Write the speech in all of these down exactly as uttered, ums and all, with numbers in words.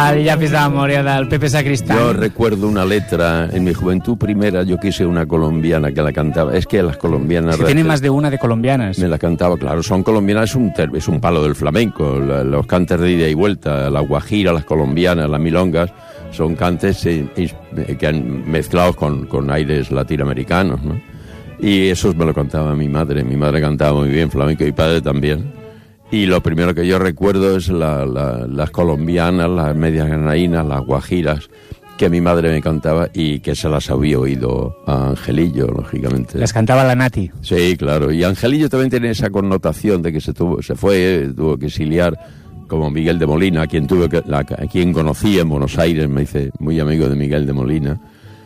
al lápiz de la memoria del Pepe Sacristán. Yo recuerdo una letra en mi juventud primera, yo quise una colombiana que la cantaba. Es que las colombianas... Que tiene más de una de colombianas. Me la cantaba, claro, son colombianas, es un, es un palo del flamenco. La, los cantes de ida y vuelta, la guajira, las colombianas, las milongas, son cantes eh, eh, que han mezclados con, con aires latinoamericanos, ¿no? Y eso me lo cantaba mi madre. Mi madre cantaba muy bien flamenco y mi padre también. Y lo primero que yo recuerdo es la, la, las colombianas, las medias granadinas, las guajiras, que mi madre me cantaba y que se las había oído a Angelillo, lógicamente. Las cantaba la Nati. Sí, claro. Y Angelillo también tiene esa connotación de que se tuvo, se fue, tuvo que exiliar, como Miguel de Molina, a quien, tuve que, la, a quien conocí en Buenos Aires, me hice muy amigo de Miguel de Molina.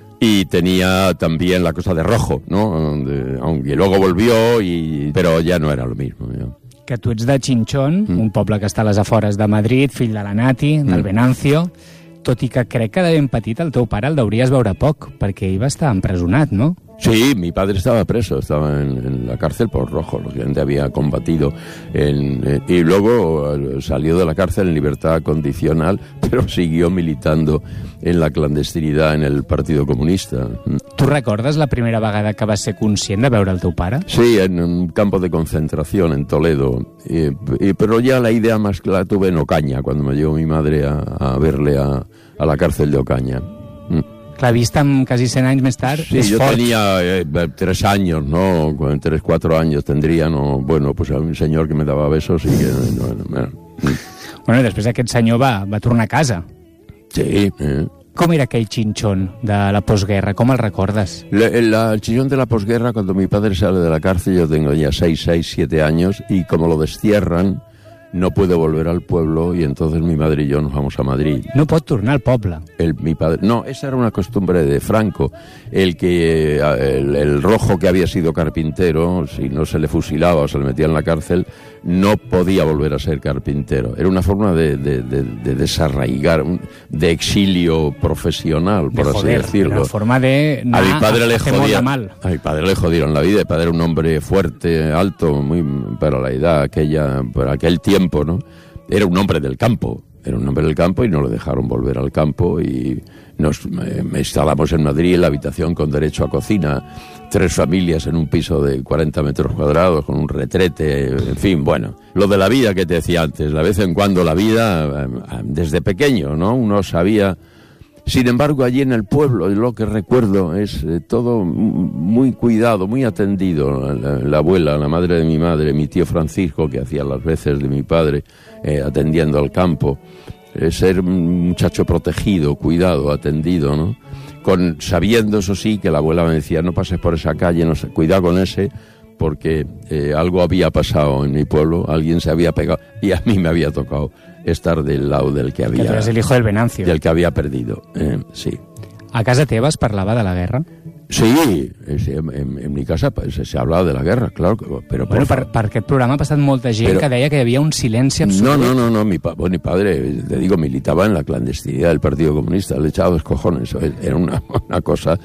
Y tenía también la cosa de Rojo, ¿no? Donde, aunque luego volvió, y, pero ya no era lo mismo. Ya. Que tu ets de Chinchón, mm. un poble que està a les afores de Madrid, fill de la Nati, del mm. Venancio, tot i que crec que de ben petit el teu pare el deuries veure poc, perquè ell va estar empresonat, no? Sí, mi padre estaba preso, estaba en, en la cárcel por Rojo, lógicamente había combatido en, eh, y luego salió de la cárcel en libertad condicional, pero siguió militando en la clandestinidad en el Partido Comunista. Tu recordes la primera vegada que vas ser conscient de veure el teu pare? Sí, en un campo de concentración en Toledo, y, y, pero ya la idea más clara tuve en Ocaña, cuando me llevó mi madre a, a verle a, a la cárcel de Ocaña. Mm. Clar, vist amb quasi cent anys més tard, sí, és yo fort. tenía eh, tres años, ¿no? Tres, cuatro años tendría, ¿no? Bueno, pues a un señor que me daba besos y que... No, no, no. Bueno, i després aquest senyor va, va tornar a casa. Sí. Eh. Com era aquell Chinchón de la posguerra? Com el recordes? La, la, el Chinchón de la posguerra, cuando mi padre sale de la cárcel, yo tengo ya seis, seis, siete años, y como lo destierran, no puede volver al pueblo, y entonces mi madre y yo nos vamos a Madrid. No pot tornar al poble. El, mi padre, no, esa era una costumbre de Franco. El que el, el Rojo, que había sido carpintero, si no se le fusilaba o se le metía en la cárcel, no podía volver a ser carpintero. Era una forma de, de, de, de desarraigar, de exilio profesional, por de así joder, decirlo. Una forma de a mi padre le jodían, mal. A mi padre le jodieron la vida. Mi padre era un hombre fuerte, alto, muy para la edad aquella, para aquel tiempo, ¿no? Era un hombre del campo, era un hombre del campo y no lo dejaron volver al campo, y nos eh, instalamos en Madrid en la habitación con derecho a cocina, tres familias en un piso de cuarenta metros cuadrados con un retrete, en fin, bueno, lo de la vida que te decía antes, de vez en cuando la vida, desde pequeño, ¿no? Uno sabía. Sin embargo, allí en el pueblo, lo que recuerdo es eh, todo muy cuidado, muy atendido. La, la abuela, la madre de mi madre, mi tío Francisco, que hacía las veces de mi padre, eh, atendiendo al campo. Eh, ser un muchacho protegido, cuidado, atendido, ¿no? Con, sabiendo, eso sí, que la abuela me decía, no pases por esa calle, no sé, cuidado con ese, porque eh, algo había pasado en mi pueblo, alguien se había pegado, y a mí me había tocado estar del lado del que había... Que tú eres el hijo del Venancio. Del que había perdido, eh, sí. A casa teva es parlava de la guerra? Sí, en, en, en mi casa se, se hablaba de la guerra, claro. Pero bueno, per, per aquest programa ha passat molta gent pero, que deia que hi havia un silenci absolut. No, no, no, no mi, bueno, mi padre, te digo, militaba en la clandestinidad del Partido Comunista, le echaba dos cojones, era una, una cosa...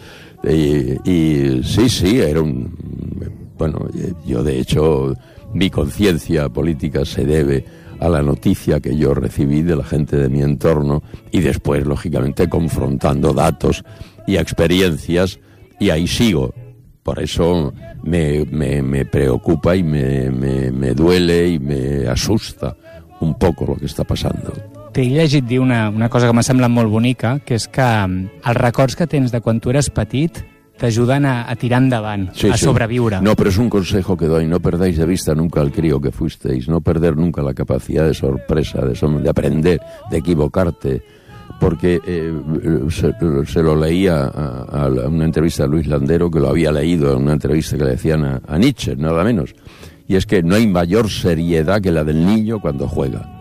Y, y sí, sí, era un... Bueno, yo de hecho, mi conciencia política se debe a la noticia que yo recibí de la gente de mi entorno, y después, lógicamente, confrontando datos y experiencias, y ahí sigo. Por eso me, me, me preocupa y me, me, me duele y me asusta un poco lo que está pasando. T'he llegit dir una, una cosa que m'ha semblat molt bonica, que és que els records que tens de quan tu eres petit t'ayudan a, a tirar endavant, sí, a sí. sobreviure. No, pero es un consejo que doy, no perdáis de vista nunca al crío que fuisteis, no perder nunca la capacidad de sorpresa, de, de aprender, de equivocarte, porque eh, se, se lo leía a, a una entrevista de Luis Landero, que lo había leído en una entrevista que le decían a, a Nietzsche, nada menos, y es que no hay mayor seriedad que la del niño cuando juega.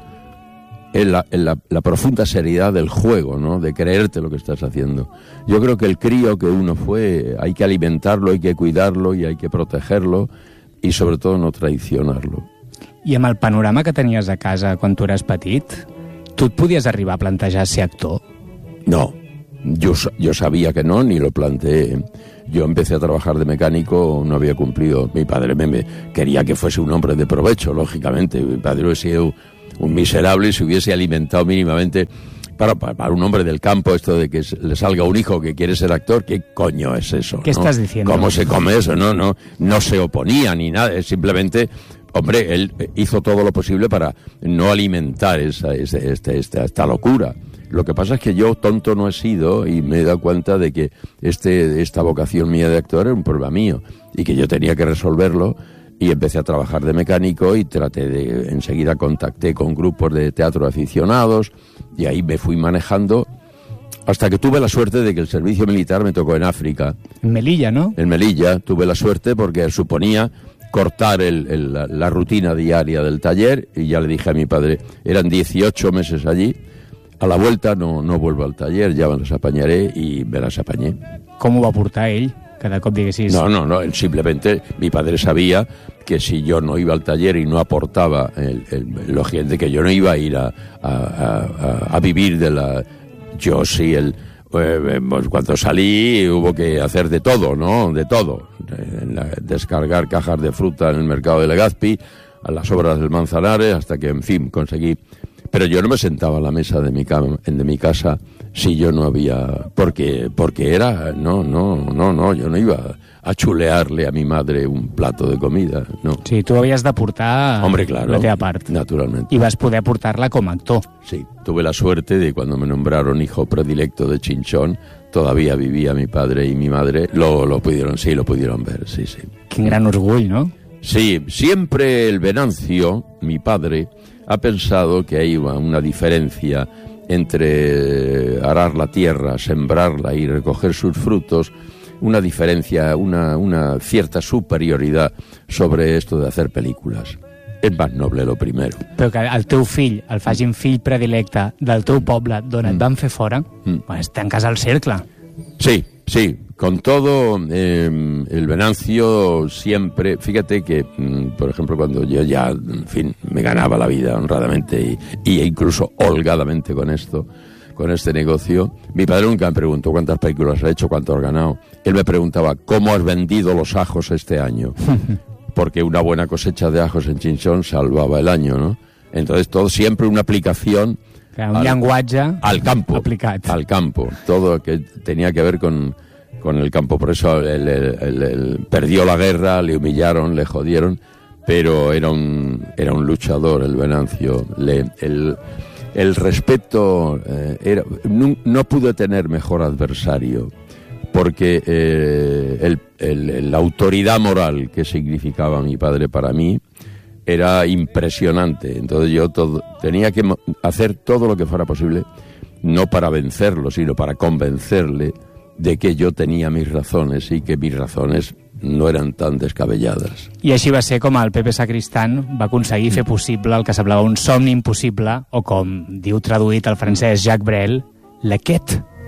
En la, en la, la profunda seriedad del juego, ¿no? De creerte lo que estás haciendo. Yo creo que el crío que uno fue, hay que alimentarlo, hay que cuidarlo y hay que protegerlo, y sobre todo no traicionarlo. I amb el panorama que tenies a casa quan tu eres petit, tu et podies arribar a plantejar ser actor? No, yo, yo sabía que no, ni lo planteé. Yo empecé a trabajar de mecánico, no había cumplido. Mi padre me, me quería que fuese un hombre de provecho, lógicamente. Mi padre hubiese sido un miserable si hubiese alimentado mínimamente Para, para, para un hombre del campo, esto de que le salga un hijo que quiere ser actor, ¿qué coño es eso? ¿Qué ¿no? estás diciendo? ¿Cómo se come eso? No, no, no se oponía ni nada, es simplemente, hombre, él hizo todo lo posible para no alimentar esa, esa, esta, esta, esta locura. Lo que pasa es que yo tonto no he sido y me he dado cuenta de que este, esta vocación mía de actor era un problema mío y que yo tenía que resolverlo. Y empecé a trabajar de mecánico y traté de, enseguida contacté con grupos de teatro aficionados y ahí me fui manejando hasta que tuve la suerte de que el servicio militar me tocó en África. En Melilla, ¿no? En Melilla tuve la suerte porque suponía cortar el, el, la, la rutina diaria del taller y ya le dije a mi padre, eran dieciocho meses allí, a la vuelta no, no vuelvo al taller, ya me las apañaré y me las apañé. Com ho va portar ell? Cada cop diguessis... No, no, no, él simplemente, mi padre sabía que si yo no iba al taller y no aportaba, el, el, lógicamente que yo no iba a ir a, a, a, a vivir de la... Yo sí, el, eh, cuando salí hubo que hacer de todo, ¿no? De todo. En la, descargar cajas de fruta en el mercado de Legazpi, a las obras del Manzanares, hasta que, en fin, conseguí... Pero yo no me sentaba a la mesa de mi, cama, de mi casa si yo no había... Porque, porque era... No, no, no, no, yo no iba a chulearle a mi madre un plato de comida, no. Sí, tu havies de portar Hombre, claro, la teva part. Naturalmente. I vas poder portar-la com a actor. Sí, tuve la suerte de cuando me nombraron hijo predilecto de Chinchón, todavía vivía mi padre y mi madre, lo, lo pudieron, sí, lo pudieron ver, sí, sí. Quin gran orgull, ¿no? Sí, siempre el Venancio, mi padre, ha pensado que hay una diferencia entre arar la tierra, sembrarla y recoger sus frutos, una diferencia, una, una cierta superioridad sobre esto de hacer películas. És més noble lo primero. Però que el teu fill el facin fill predilecte del teu poble d'on et van fer fora, mm. pues tancas el cercle. Sí, sí. Con todo, eh, el Venancio siempre... Fíjate que, por ejemplo, cuando yo ya, en fin, me ganaba la vida honradamente y, y incluso holgadamente con esto, con este negocio, mi padre nunca me preguntó cuántas películas has hecho, cuánto has ganado. Él me preguntaba, ¿cómo has vendido los ajos este año? Porque una buena cosecha de ajos en Chinchón salvaba el año, ¿no? Entonces, todo siempre una aplicación... Un al, llenguatge al campo, aplicat. Al campo. Todo que tenía que ver con... con el campo, por eso él, él, él, él perdió la guerra, le humillaron, le jodieron, pero era un, era un luchador el Venancio. Le, el, el respeto, eh, era, no, no pude tener mejor adversario, porque eh, el, el, la autoridad moral que significaba mi padre para mí era impresionante. Entonces yo todo, tenía que hacer todo lo que fuera posible, no para vencerlo, sino para convencerle de que yo tenía mis razones y que mis razones no eran tan descabelladas. I així va ser com el Pepe Sacristán va aconseguir fer possible el que semblava un somni impossible, o com diu traduït al francès Jacques Brel, la quête